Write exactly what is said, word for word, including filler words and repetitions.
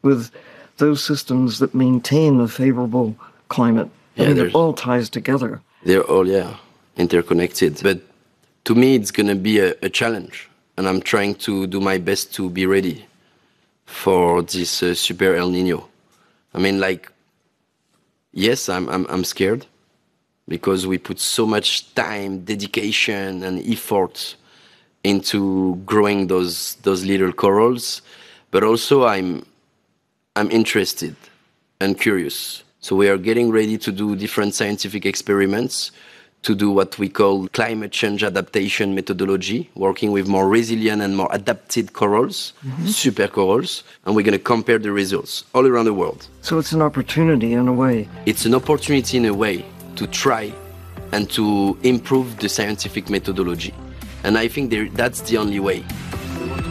with those systems that maintain a favorable climate. I Yeah, mean, it all ties together. They're all, yeah, interconnected. But to me, it's going to be a, a challenge. And I'm trying to do my best to be ready for this uh, super El Nino. I mean, like, yes, I'm, I'm, I'm scared because we put so much time, dedication, and effort into growing those those little corals, but also I'm I'm interested and curious. So we are getting ready to do different scientific experiments to do what we call climate change adaptation methodology, working with more resilient and more adapted corals, mm-hmm. super corals, and we're going to compare the results all around the world. So it's an opportunity in a way. It's an opportunity in a way to try and to improve the scientific methodology. And I think there, that's the only way.